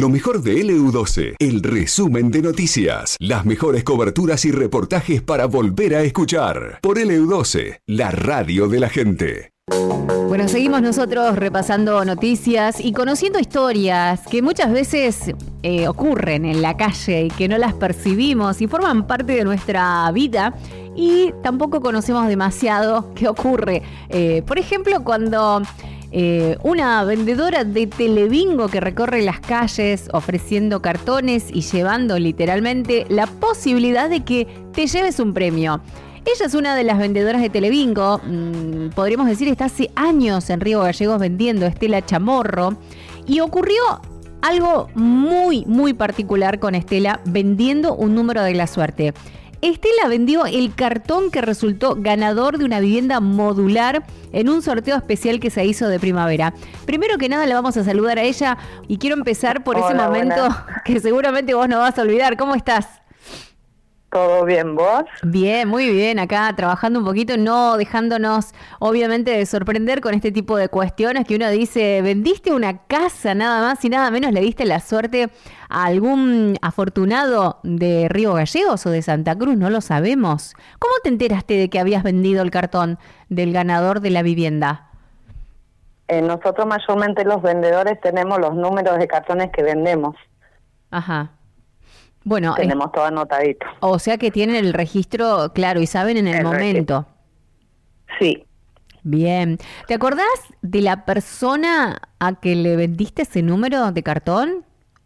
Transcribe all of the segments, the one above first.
Lo mejor de LU12, el resumen de noticias, las mejores coberturas y reportajes para volver a escuchar. Por LU12, la radio de la gente. Bueno, seguimos nosotros repasando noticias y conociendo historias que muchas veces ocurren en la calle y que no las percibimos y forman parte de nuestra vida y tampoco conocemos demasiado qué ocurre. Por ejemplo, cuando una vendedora de Telebingo que recorre las calles ofreciendo cartones y llevando literalmente la posibilidad de que te lleves un premio. Ella es una de las vendedoras de Telebingo, podríamos decir está hace años en Río Gallegos vendiendo, Estela Chamorro, y ocurrió algo muy, muy particular con Estela vendiendo un número de la suerte. Estela vendió el cartón que resultó ganador de una vivienda modular en un sorteo especial que se hizo de primavera. Primero que nada, la vamos a saludar a ella y quiero empezar por ese momento que seguramente vos no vas a olvidar. ¿Cómo estás? ¿Todo bien, vos? Bien, muy bien. Acá trabajando un poquito, no dejándonos obviamente de sorprender con este tipo de cuestiones que uno dice, vendiste una casa nada más y nada menos, le diste la suerte a algún afortunado de Río Gallegos o de Santa Cruz, no lo sabemos. ¿Cómo te enteraste de que habías vendido el cartón del ganador de la vivienda? Nosotros mayormente los vendedores tenemos los números de cartones que vendemos. Ajá. Bueno, tenemos todo anotadito. O sea que tienen el registro, claro, y saben en el momento. Sí. Bien. ¿Te acordás de la persona a que le vendiste ese número de cartón?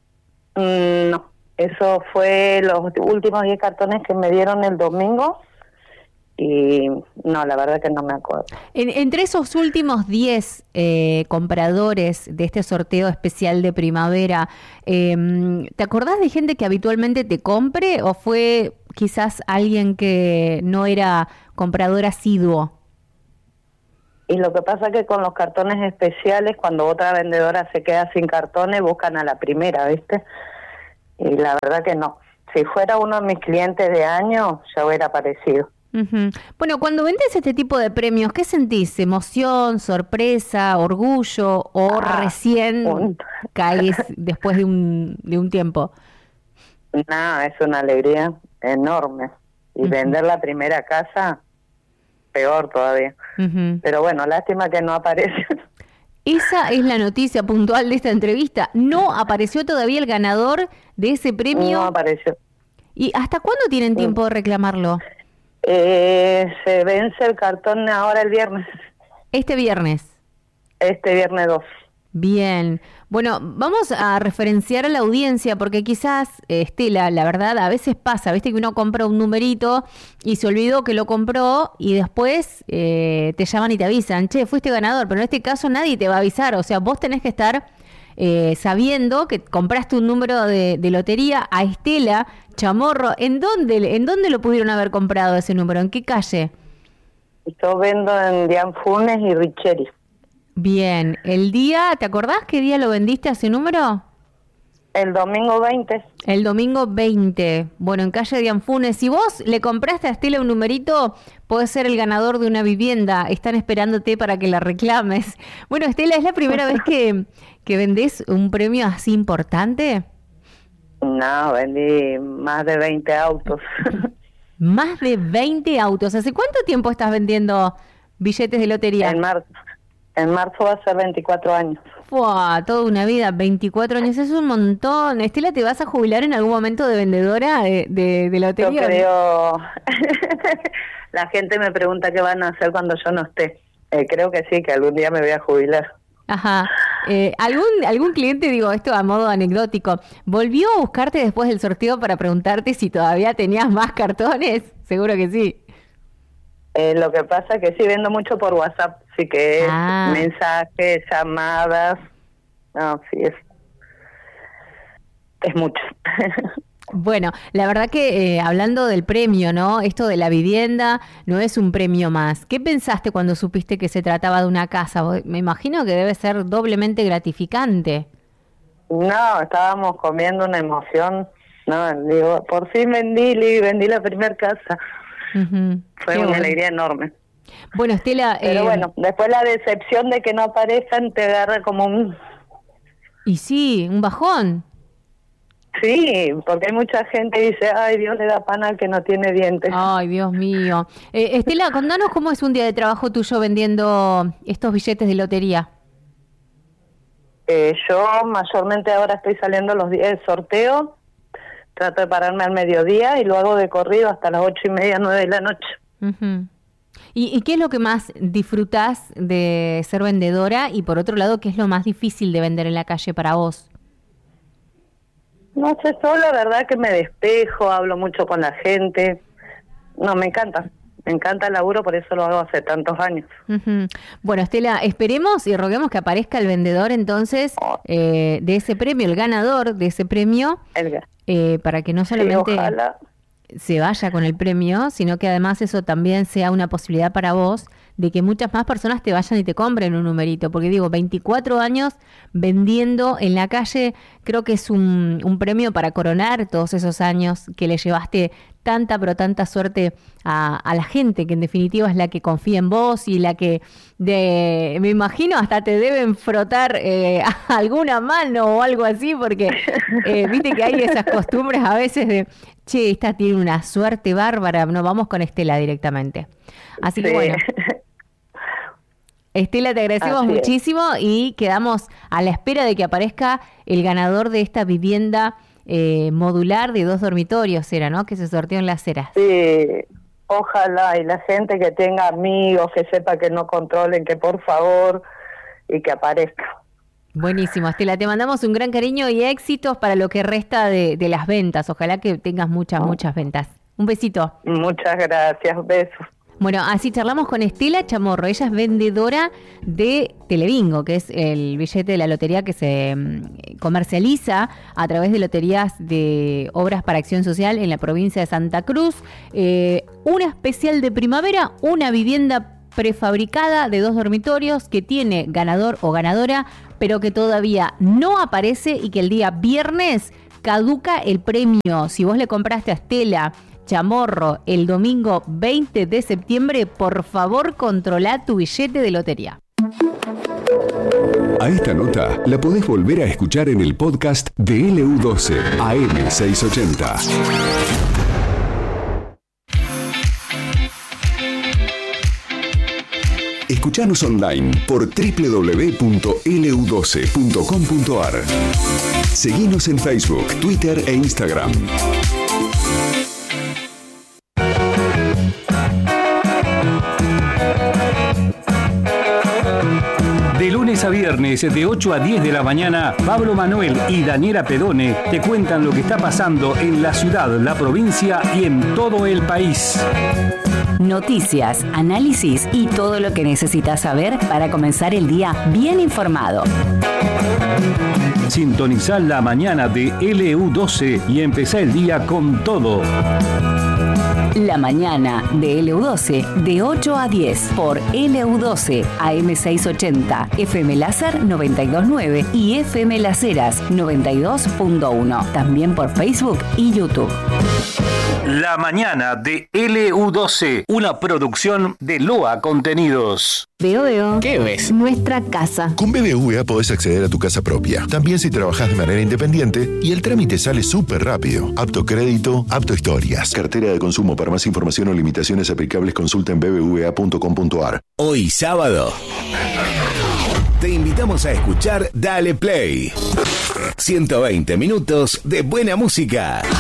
No, eso fue los últimos 10 cartones que me dieron el domingo. Y no, la verdad que no me acuerdo. Entre esos últimos 10 compradores de este sorteo especial de primavera, ¿te acordás de gente que habitualmente te compre o fue quizás alguien que no era comprador asiduo? Y lo que pasa es que con los cartones especiales, cuando otra vendedora se queda sin cartones, buscan a la primera, ¿viste? Y la verdad que no. Si fuera uno de mis clientes de año, ya hubiera aparecido. Uh-huh. Bueno, cuando vendes este tipo de premios, ¿qué sentís? ¿Emoción, sorpresa, orgullo o recién caes después de un tiempo? No, es una alegría enorme. Y vender la primera casa, peor todavía. Pero bueno, lástima que no aparece. Esa es la noticia puntual de esta entrevista. ¿No apareció todavía el ganador de ese premio? No apareció. ¿Y hasta cuándo tienen tiempo de reclamarlo? Se vence el cartón ahora el viernes. ¿Este viernes? Este viernes 2. Bien. Bueno, vamos a referenciar a la audiencia porque quizás, Estela, la verdad, a veces pasa, viste que uno compra un numerito y se olvidó que lo compró y después te llaman y te avisan, che, fuiste ganador, pero en este caso nadie te va a avisar, o sea, vos tenés que estar sabiendo que compraste un número de lotería a Estela Chamorro. ¿En dónde lo pudieron haber comprado ese número? ¿En qué calle? Yo vendo en Dian Funes y Richeri. Bien. ¿El día, te acordás qué día lo vendiste a ese número? El domingo 20. El domingo 20. Bueno, en calle Dian Funes. Si vos le compraste a Estela un numerito, podés ser el ganador de una vivienda. Están esperándote para que la reclames. Bueno, Estela, ¿es la primera vez que vendés un premio así importante? No, vendí más de 20 autos. Más de 20 autos. ¿Hace cuánto tiempo estás vendiendo billetes de lotería? En marzo va a ser 24 años. ¡Fua! Toda una vida, 24 años, es un montón. Estela, ¿te vas a jubilar en algún momento de vendedora de lotería? Yo creo... La gente me pregunta qué van a hacer cuando yo no esté. Creo que sí, que algún día me voy a jubilar. Ajá. ¿Algún cliente, digo esto a modo anecdótico, volvió a buscarte después del sorteo para preguntarte si todavía tenías más cartones? Seguro que sí. Lo que pasa es que sí vendo mucho por WhatsApp, sí que es mensajes, llamadas, no, sí es mucho. Bueno, la verdad que hablando del premio, ¿no? Esto de la vivienda no es un premio más. ¿Qué pensaste cuando supiste que se trataba de una casa? Me imagino que debe ser doblemente gratificante. No, estábamos comiendo una emoción, no, digo, por fin vendí la primera casa. Fue una alegría enorme. Bueno, Estela... Pero bueno, después la decepción de que no aparezcan te agarra como un... Y sí, un bajón. Sí, porque hay mucha gente que dice, ay, Dios le da pan al que no tiene dientes. Ay, Dios mío. Estela, contanos cómo es un día de trabajo tuyo vendiendo estos billetes de lotería. Yo mayormente ahora estoy saliendo los días de sorteo, trato de pararme al mediodía y lo hago de corrido hasta las 8:30, 9 de la noche. Uh-huh. ¿Y qué es lo que más disfrutás de ser vendedora? Y por otro lado, ¿qué es lo más difícil de vender en la calle para vos? No sé, yo la verdad que me despejo, hablo mucho con la gente. No, me encanta el laburo, por eso lo hago hace tantos años. Uh-huh. Bueno, Estela, esperemos y roguemos que aparezca el vendedor entonces de ese premio, el ganador de ese premio, para que no solamente... Sí, ojalá se vaya con el premio, sino que además eso también sea una posibilidad para vos de que muchas más personas te vayan y te compren un numerito, porque digo, 24 años vendiendo en la calle, creo que es un premio para coronar todos esos años que le llevaste tanta, pero tanta suerte a la gente, que en definitiva es la que confía en vos y la que, me imagino, hasta te deben frotar alguna mano o algo así, porque viste que hay esas costumbres a veces de, che, esta tiene una suerte bárbara, no, vamos con Estela directamente. Así que bueno, Estela, te agradecemos muchísimo y quedamos a la espera de que aparezca el ganador de esta vivienda modular de 2 dormitorios, era, ¿no? Que se sorteó en Las Heras. Sí, ojalá, y la gente que tenga amigos, que sepa que no controlen, que por favor, y que aparezca. Buenísimo, Estela, te mandamos un gran cariño y éxitos para lo que resta de las ventas. Ojalá que tengas muchas ventas. Un besito. Muchas gracias, besos. Bueno, así charlamos con Estela Chamorro. Ella es vendedora de Telebingo, que es el billete de la lotería que se comercializa a través de loterías de Obras para Acción Social en la provincia de Santa Cruz. Una especial de primavera, una vivienda prefabricada de 2 dormitorios que tiene ganador o ganadora, pero que todavía no aparece y que el día viernes caduca el premio. Si vos le compraste a Estela Chamorro el domingo 20 de septiembre, por favor controlá tu billete de lotería. A esta nota la podés volver a escuchar en el podcast de LU12 AM680. Escuchanos online por www.lu12.com.ar. Seguinos en Facebook, Twitter e Instagram. De lunes a viernes, de 8 a 10 de la mañana, Pablo Manuel y Daniela Pedone te cuentan lo que está pasando en la ciudad, la provincia y en todo el país. Noticias, análisis y todo lo que necesitas saber para comenzar el día bien informado. Sintonizá la mañana de LU12 y empezá el día con todo. La mañana de LU12 de 8 a 10 por LU12 AM680, FM Láser 92.9 y FM Las Heras 92.1. También por Facebook y YouTube. La mañana de LU12, una producción de Loa Contenidos. Veo. ¿Qué ves? Nuestra casa. Con BBVA podés acceder a tu casa propia, también si trabajás de manera independiente, y el trámite sale súper rápido. Apto crédito, apto historias. Cartera de consumo. Para más información o limitaciones aplicables, consulta en bbva.com.ar. Hoy sábado te invitamos a escuchar Dale Play. 120 minutos de buena música.